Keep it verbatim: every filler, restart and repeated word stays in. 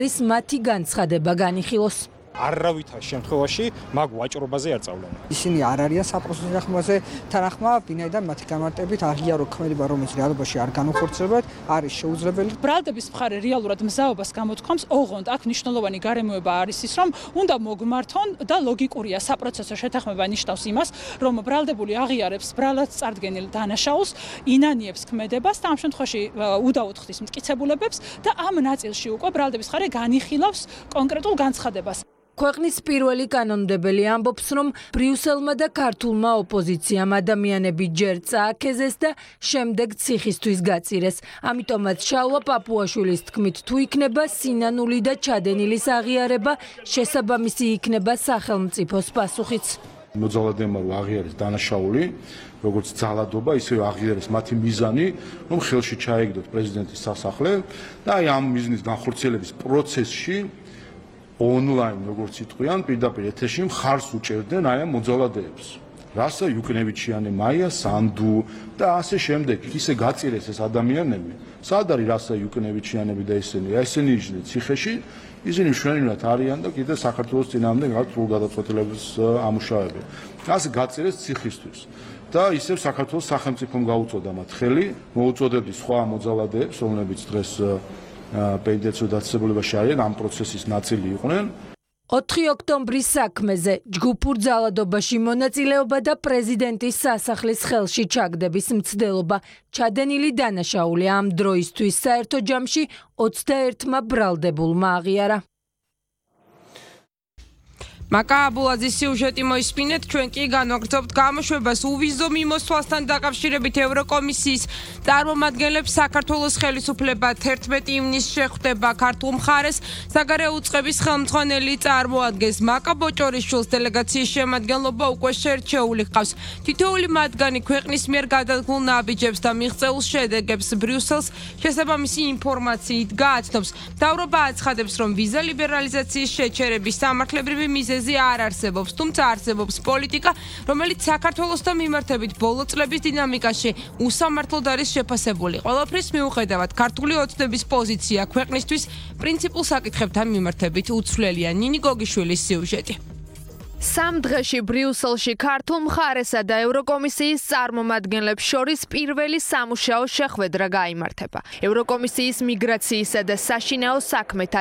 ის მათი განცხადება განიხილოს. არავითარ შემთხვევაში მაგ ვაჭრობაზე არ წავლენ. ისინი არ არიან საპროცესო თანხმაზე თანახმა, ვინაიდან მათი გამარტებით აღიარო ქმედება, რომელიც რეალობაში არ განუხორციელებად, არის შეუძლებელი. ბრალდების მხარე რეალურად მზაობას გამოთქვამს, ოღონდ აქ მნიშვნელოვანი გარემოება არის ის, რომ უნდა მოგმართონ და ლოგიკურია საპროცესო შეთანხმება ნიშნავს იმას, რომ ბრალდებული აღიარებს ბრალად წარდგენილ დანაშაულს, ინანიებს ქმედებას და ამ შემთხვევაში უდაოდ ხდის მტკიცებულებებს და ამ ნაწილში უკვე ბრალდების მხარე განიხილავს კონკრეტულ განცხადებას. ქვეყნის პირველი კანონმდებელი ამბობს, რომ ბრიუსელმა და ქართულმა ოპოზიციამ ადამიანები ჯერ წააქეზეს და შემდეგ ციხისთვის გაწირეს. ამიტომაც შალვა პაპუაშვილის თქმით, თუ იქნება სინანული და ჩადენილის აღიარება, შესაბამისი იქნება სახელმწიფოს პასუხიც. მოძალადებმა რო აღიარეს დანაშაული, როგორც ძალადობა, ისევე აღიარეს მათი მიზანი, რომ ხელში ჩაეგდოთ პრეზიდენტის სასახლე და აი ამ მიზნის განხორციელების პროცესში ონლაინ როგორც იტყვიან, პირდაპირ ეთერში მხარს უჭერდნენ აი ამ მოძალადეებს. რასა იუკნევიჩიანი, მაია სანდუ და ასე შემდეგ. ისე გაწირეს ეს ადამიანები. სად არის რასა იუკნევიჩიანები და ისინი? ისინი იჯდნენ ციხეში, ისინი მშვენივრად არიან და კიდე საქართველოს წინააღმდეგ რაღაც სრულ გადაწყვეტილების ამუშავებენ. ასე გაწირეს ციხისთვის. და ისევ საქართველოს სახელმწიფომ გაუწოდა მათ ხელი, მოუწოდებდი სხვა მოძალადეებს, რომლებიც დღეს პენდენციურ დაწესებულებაში არიან, ამ პროცესის ნაწილი იყვნენ. ოთხი ოქტომბრის საქმეზე ჯგუფურ ძალადობაში მონაწილეობა და პრეზიდენტის სასახლის ხელში ჩაგდების მცდელობა. ჩადენილი დანაშაული ამ დროისთვის საერთო ჯამში ოცდაერთმა ბრალდებულმა აღიარა. მაკა აბულაძის სიუჟეტი მოისმინეთ, ჩვენ კი განვაგრძობთ გამოშვებას უვიზო მიმოსვლასთან დაკავშირებით ევროკომისიის წარმომადგენლებს საქართველოს ხელისუფლება თერთმეტი ივნისს შეხვდება ქართულ მხარეს საგარეო უწყების ხელმძღვანელი წარმოადგენს მაკა ბოჭორიშვილს დელეგაციის შემადგენლობა უკვე შერჩეული ჰყავს. თითოეული მათგანი ქვეყნის მიერ გადადგმულ ნაბიჯებს და მიღწეულ შედეგებს ბრიუსელს შესაბამისი ინფორმაციით გააცნობს. მთავრობა აცხადებს, რომ ვიზა ლიბერალიზაციის შეჩერების სამართლებრივი მიზეზი არ არსებობს, თუმცა არსებობს პოლიტიკა, რომელიც საქართველოსთან მიმართებით ბოლო წლების დინამიკაში უსამართლოდ არის შეფასებული. ყველაფრის მიუხედავად, ქართული ოცნების პოზიცია ქვეყნისთვის პრინციპულ საკითხებთან მიმართებით უცვლელია. ნინი გოგიშვილის სიუჟეტი. სამ დღეში ბრიუსელში ქართულ მხარესა და ევროკომისიის წარმომადგენლებს შორის პირველი სამუშაო შეხვედრა გაიმართება. ევროკომისიის მიგრაციისა და საშინაო საქმეთა